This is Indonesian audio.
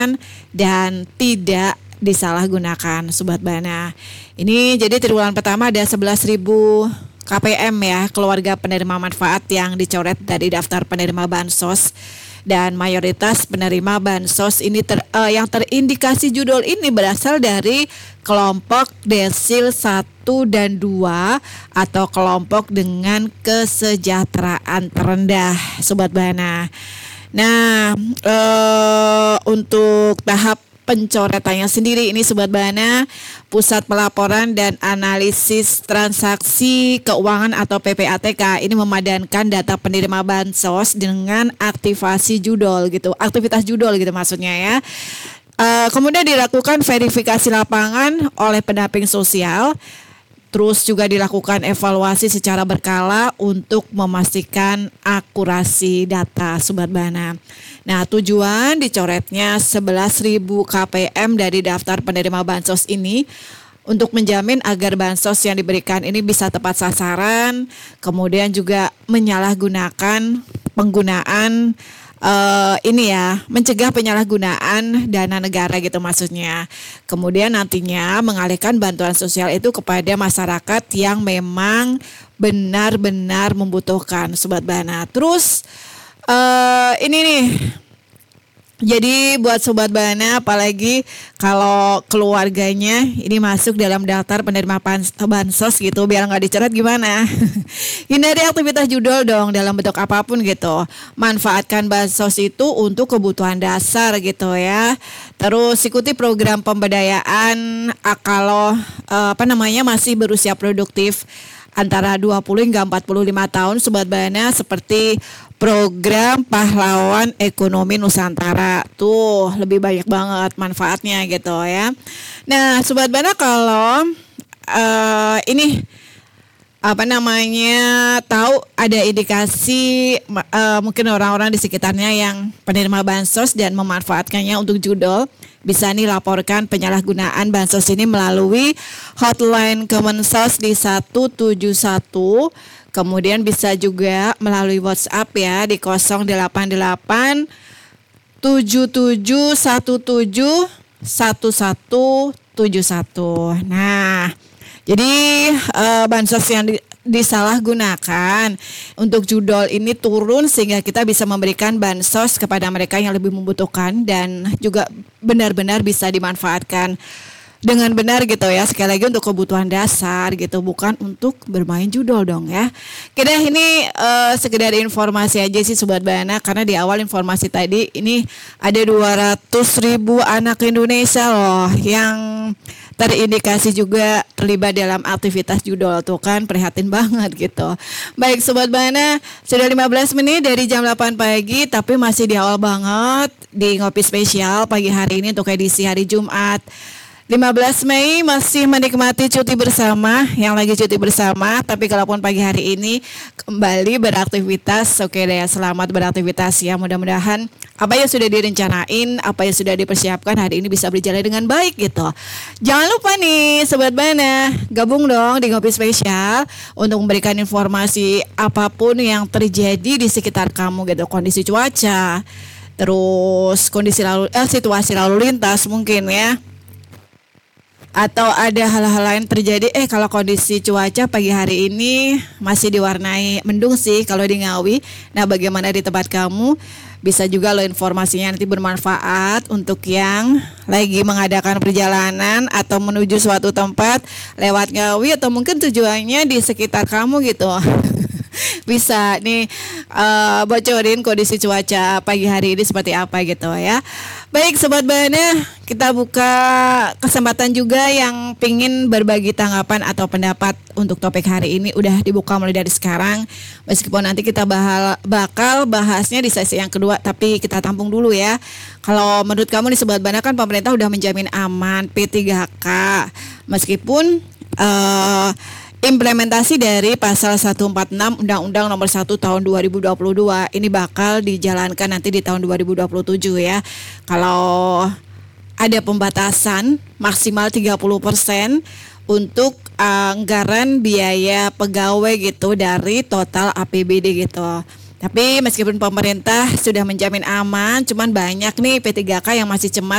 dan tidak disalahgunakan Sobat Bana. Ini jadi triwulan pertama ada 11.000 KPM ya, keluarga penerima manfaat yang dicoret dari daftar penerima bansos. Dan mayoritas penerima bansos ini yang terindikasi judul ini berasal dari kelompok desil 1 dan 2 atau kelompok dengan kesejahteraan terendah Sobat Bana. Nah, untuk tahap pencoretannya sendiri ini Sobat Bana, Pusat Pelaporan dan Analisis Transaksi Keuangan atau PPATK ini memadankan data penerima bansos dengan aktivasi judul gitu, aktivitas judul gitu maksudnya ya. Kemudian dilakukan verifikasi lapangan oleh pendamping sosial. Terus juga dilakukan evaluasi secara berkala untuk memastikan akurasi data Sobat Bana. Nah, tujuan dicoretnya 11.000 KPM dari daftar penerima bansos ini untuk menjamin agar bansos yang diberikan ini bisa tepat sasaran, kemudian juga menyalahgunakan penggunaan mencegah penyalahgunaan dana negara gitu maksudnya. Kemudian nantinya mengalihkan bantuan sosial itu kepada masyarakat yang memang benar-benar membutuhkan Sobat Bana. Terus ini nih, jadi buat Sobat Bana apalagi kalau keluarganya ini masuk dalam daftar penerima bansos gitu, biar nggak dicoret gimana? Hindari aktivitas judul dong dalam bentuk apapun gitu. Manfaatkan bansos itu untuk kebutuhan dasar gitu ya. Terus ikuti program pemberdayaan kalau masih berusia produktif antara 20 hingga 45 tahun Sobat Bana, seperti program Pahlawan Ekonomi Nusantara. Tuh lebih banyak banget manfaatnya gitu ya. Nah Sobat Bana, kalau tahu ada indikasi mungkin orang-orang di sekitarnya yang penerima bansos dan memanfaatkannya untuk judul, bisa nih laporkan penyalahgunaan bansos ini melalui hotline Kemensos di 171. Kemudian bisa juga melalui WhatsApp ya di 088 7717 1171. Nah, jadi bansos yang disalahgunakan untuk judul ini turun sehingga kita bisa memberikan bansos kepada mereka yang lebih membutuhkan dan juga benar-benar bisa dimanfaatkan dengan benar gitu ya, sekali lagi untuk kebutuhan dasar gitu, bukan untuk bermain judul dong ya. Kira ini sekedar informasi aja sih Sobat Bana, karena di awal informasi tadi ini ada 200.000 anak Indonesia loh yang terindikasi juga terlibat dalam aktivitas judul, tuh kan prihatin banget gitu. Baik Sobat Bana, sudah 15 menit dari jam 8 pagi, tapi masih di awal banget di Ngopi Spesial pagi hari ini untuk edisi hari Jumat 15 Mei, masih menikmati cuti bersama, yang lagi cuti bersama, tapi kalaupun pagi hari ini kembali beraktivitas, oke deh, selamat beraktivitas ya, mudah-mudahan apa yang sudah direncanain, apa yang sudah dipersiapkan hari ini bisa berjalan dengan baik gitu. Jangan lupa nih Sobat Bana, gabung dong di Ngopi Spesial untuk memberikan informasi apapun yang terjadi di sekitar kamu gitu, kondisi cuaca, terus kondisi situasi lalu lintas mungkin ya, atau ada hal-hal lain terjadi. Kalau kondisi cuaca pagi hari ini masih diwarnai mendung sih kalau di Ngawi. Nah, bagaimana di tempat kamu? Bisa juga lo informasinya nanti bermanfaat untuk yang lagi mengadakan perjalanan atau menuju suatu tempat lewat Ngawi, atau mungkin tujuannya di sekitar kamu gitu. Bisa nih bocorin kondisi cuaca pagi hari ini seperti apa gitu ya. Baik Sobat Bana, kita buka kesempatan juga yang pingin berbagi tanggapan atau pendapat untuk topik hari ini, udah dibuka mulai dari sekarang. Meskipun nanti kita bakal bahasnya di sesi yang kedua, tapi kita tampung dulu ya. Kalau menurut kamu nih Sobat Bana, kan pemerintah udah menjamin aman P3K, meskipun implementasi dari pasal 146 Undang-Undang Nomor 1 Tahun 2022 ini bakal dijalankan nanti di tahun 2027 ya. Kalau ada pembatasan maksimal 30% untuk anggaran biaya pegawai gitu dari total APBD gitu. Tapi meskipun pemerintah sudah menjamin aman, cuman banyak nih P3K yang masih cemas